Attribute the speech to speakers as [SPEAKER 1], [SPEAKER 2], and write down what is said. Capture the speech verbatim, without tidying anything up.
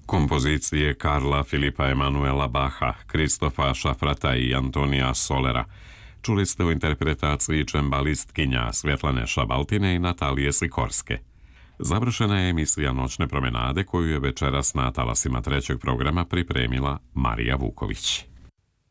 [SPEAKER 1] Kompozicije Karla Filipa Emanuela Bacha, Kristofa Šafrata i Antonija Solera čuli ste u interpretaciji čembalistkinja Svjetlane Šabaltine i Natalije Sikorske. Završena je emisija Noćne promenade koju je večeras na talasima trećeg programa pripremila Marija Vuković.